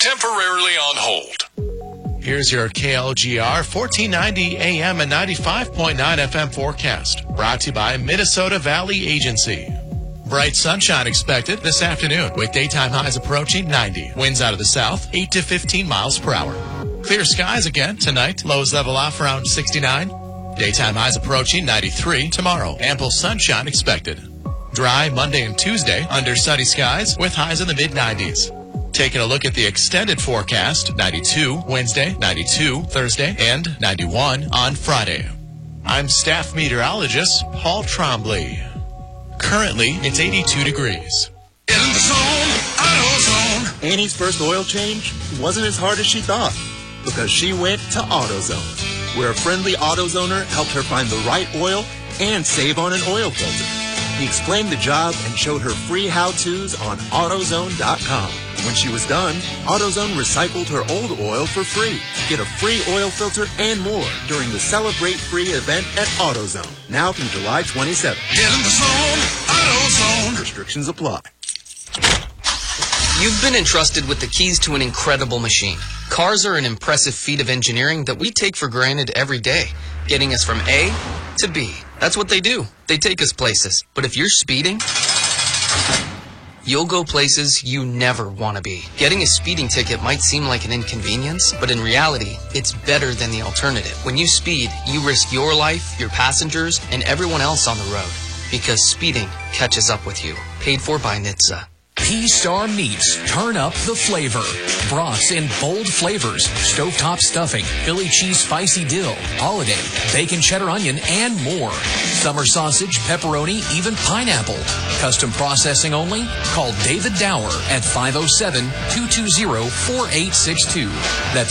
temporarily on hold. Here's your KLGR 1490 AM and 95.9 FM forecast, brought to you by Minnesota Valley Agency. Bright sunshine expected this afternoon with daytime highs approaching 90. Winds out of the south, 8 to 15 miles per hour. Clear skies again tonight. Lows level off around 69. Daytime highs approaching 93 tomorrow. Ample sunshine expected. Dry Monday and Tuesday under sunny skies with highs in the mid-90s. Taking a look at the extended forecast, 92 Wednesday, 92 Thursday, and 91 on Friday. I'm staff meteorologist Paul Trombley. Currently, it's 82 degrees. In the zone, AutoZone. Annie's first oil change wasn't as hard as she thought because she went to AutoZone, where a friendly AutoZoner helped her find the right oil and save on an oil filter. He explained the job and showed her free how-tos on AutoZone.com. When she was done, AutoZone recycled her old oil for free. Get a free oil filter and more during the Celebrate Free event at AutoZone, now through July 27th. Get in the zone, AutoZone. Restrictions apply. You've been entrusted with the keys to an incredible machine. Cars are an impressive feat of engineering that we take for granted every day, getting us from A to B. That's what they do. They take us places. But if you're speeding, you'll go places you never want to be. Getting a speeding ticket might seem like an inconvenience, but in reality, it's better than the alternative. When you speed, you risk your life, your passengers, and everyone else on the road, because speeding catches up with you. Paid for by NHTSA. P-Star Meats. Turn up the flavor. Brats in bold flavors. Stovetop stuffing, Philly cheese spicy dill, holiday, bacon cheddar onion, and more. Summer sausage, pepperoni, even pineapple. Custom processing only? Call David Dower at 507-220-4862. That's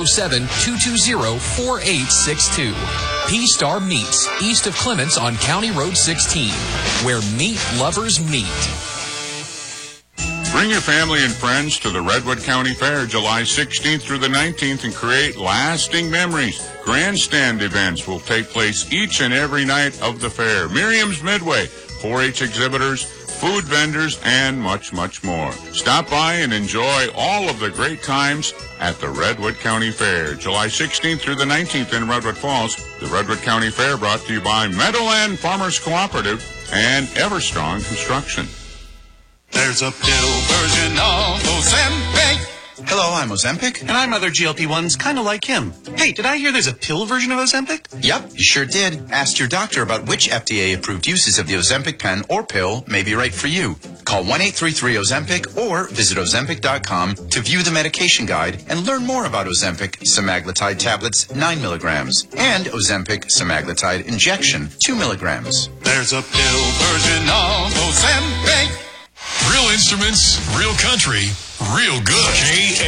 507-220-4862. P-Star Meats, east of Clements on County Road 16, where meat lovers meet. Bring your family and friends to the Redwood County Fair July 16th through the 19th and create lasting memories. Grandstand events will take place each and every night of the fair. Miriam's Midway, 4-H exhibitors, food vendors, and much, much more. Stop by and enjoy all of the great times at the Redwood County Fair, July 16th through the 19th in Redwood Falls. The Redwood County Fair brought to you by Meadowland Farmers Cooperative and Everstrong Construction. There's a pill version of Ozempic. Hello, I'm Ozempic. And I'm other GLP-1s, kind of like him. Hey, did I hear there's a pill version of Ozempic? Yep, you sure did. Asked your doctor about which FDA-approved uses of the Ozempic pen or pill may be right for you. Call 1-833-OZEMPIC or visit Ozempic.com to view the medication guide and learn more about Ozempic semaglutide tablets 9 milligrams and Ozempic semaglutide injection 2 milligrams. There's a pill version of Ozempic. Real instruments, real country, real good.